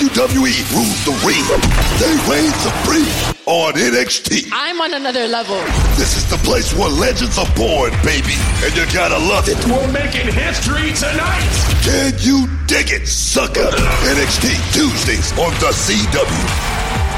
WWE rules the ring. They reign supreme on NXT. I'm on another level. This is the place where legends are born, baby, and you gotta love it. We're making history tonight. Can you dig it, sucker? NXT Tuesdays on the CW.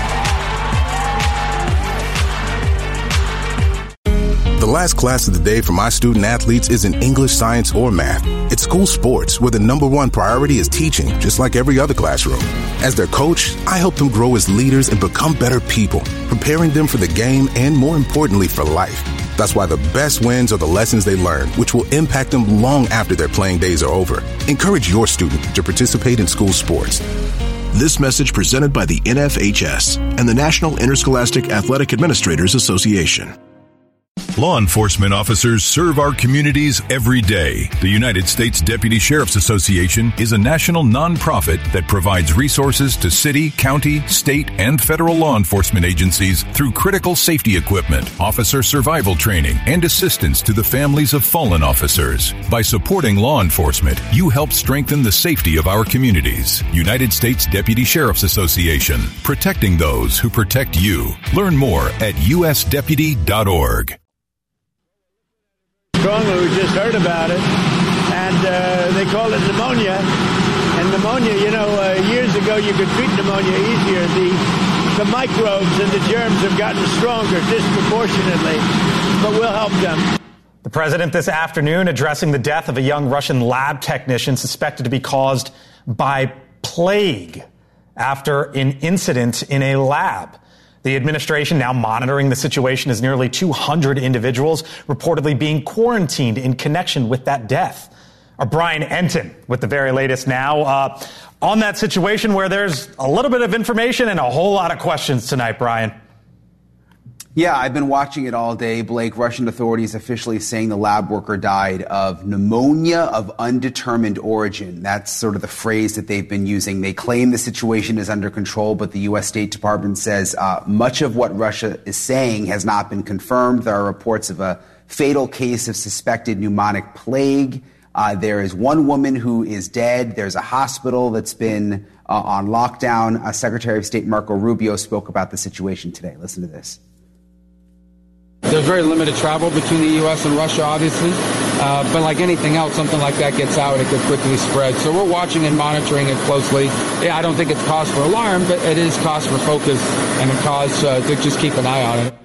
The last class of the day for my student athletes isn't English, science, or math. It's school sports, where the number one priority is teaching, just like every other classroom. As their coach, I help them grow as leaders and become better people, preparing them for the game and, more importantly, for life. That's why the best wins are the lessons they learn, which will impact them long after their playing days are over. Encourage your student to participate in school sports. This message presented by the NFHS and the National Interscholastic Athletic Administrators Association. Law enforcement officers serve our communities every day. The United States Deputy Sheriff's Association is a national nonprofit that provides resources to city, county, state, and federal law enforcement agencies through critical safety equipment, officer survival training, and assistance to the families of fallen officers. By supporting law enforcement, you help strengthen the safety of our communities. United States Deputy Sheriff's Association, protecting those who protect you. Learn more at usdeputy.org. We just heard about it, and they call it pneumonia. And pneumonia, years ago you could treat pneumonia easier. The microbes and the germs have gotten stronger disproportionately, but we'll help them. The president this afternoon addressing the death of a young Russian lab technician suspected to be caused by plague after an incident in a lab. The administration now monitoring the situation as nearly 200 individuals reportedly being quarantined in connection with that death. Our Brian Entin with the very latest now on that situation where there's a little bit of information and a whole lot of questions tonight, Brian. Yeah, I've been watching it all day, Blake. Russian authorities officially saying the lab worker died of pneumonia of undetermined origin. That's sort of the phrase that they've been using. They claim the situation is under control, but the U.S. State Department says much of what Russia is saying has not been confirmed. There are reports of a fatal case of suspected pneumonic plague. There is one woman who is dead. There's a hospital that's been on lockdown. Secretary of State Marco Rubio spoke about the situation today. Listen to this. There's very limited travel between the U.S. and Russia, obviously. But like anything else, something like that gets out, it could quickly spread. So we're watching and monitoring it closely. Yeah, I don't think it's cause for alarm, but it is cause for focus and a cause to just keep an eye on it.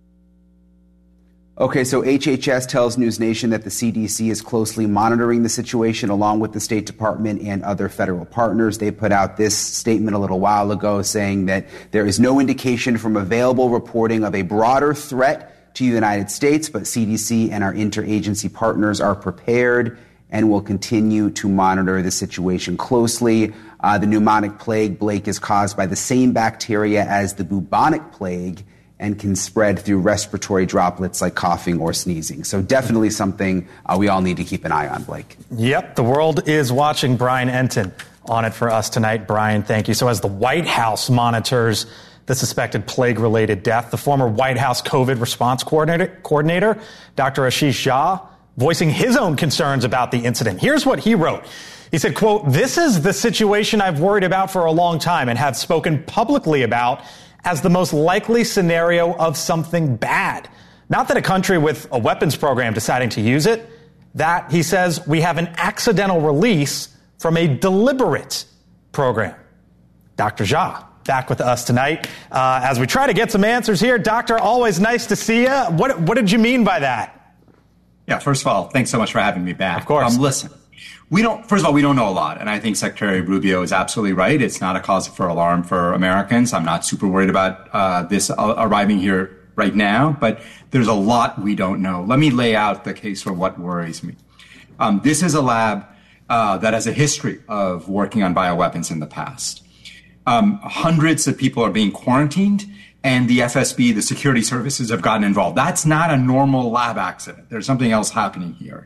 Okay, so HHS tells News Nation that the CDC is closely monitoring the situation along with the State Department and other federal partners. They put out this statement a little while ago saying that there is no indication from available reporting of a broader threat to the United States, but CDC and our interagency partners are prepared and will continue to monitor the situation closely. The pneumonic plague, Blake, is caused by the same bacteria as the bubonic plague and can spread through respiratory droplets like coughing or sneezing. So definitely something we all need to keep an eye on, Blake. Yep, the world is watching. Brian Entin on it for us tonight. Brian, thank you. So as the White House monitors the suspected plague-related death, the former White House COVID response coordinator, Dr. Ashish Jha, voicing his own concerns about the incident. Here's what he wrote. He said, quote, "This is the situation I've worried about for a long time and have spoken publicly about as the most likely scenario of something bad. Not that a country with a weapons program deciding to use it, that, he says, we have an accidental release from a deliberate program." Dr. Jha back with us tonight as we try to get some answers here. Doctor, always nice to see you. What did you mean by that? Yeah, first of all, thanks so much for having me back. Of course. Listen, first of all, we don't know a lot. And I think Secretary Rubio is absolutely right. It's not a cause for alarm for Americans. I'm not super worried about this arriving here right now, but there's a lot we don't know. Let me lay out the case for what worries me. This is a lab that has a history of working on bioweapons in the past. Hundreds of people are being quarantined, and the FSB, the security services, have gotten involved. That's not a normal lab accident. There's something else happening here.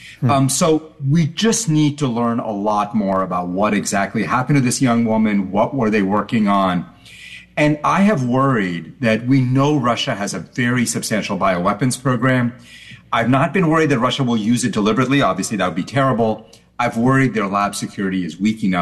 So we just need to learn a lot more about what exactly happened to this young woman. What were they working on? And I have worried that we know Russia has a very substantial bioweapons program. I've not been worried that Russia will use it deliberately. Obviously, that would be terrible. I've worried their lab security is weak enough